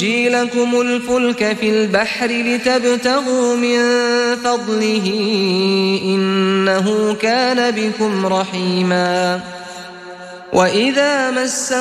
يزجي لكم الفلك في البحر لتبتغوا من فضله إنه كان بكم رحيما وإذا مس